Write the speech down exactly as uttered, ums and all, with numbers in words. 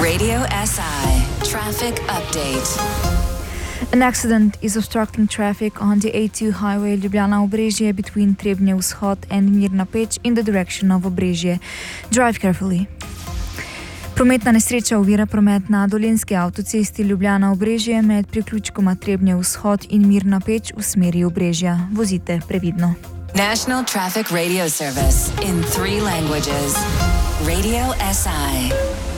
Radio S I Traffic Update. An accident is obstructing traffic on the A two highway Ljubljana Obrežje between Trebnje Vzhod and Mirna Peč in the direction of Obrežje. Drive carefully. Prometna nesreča ovira promet na dolenski avtocesti Ljubljana Obrežje med priključkoma Trebnje Vzhod in Mirna Peč v smeri Obrežja. Vozite previdno. National Traffic Radio Service in three languages. Radio S I.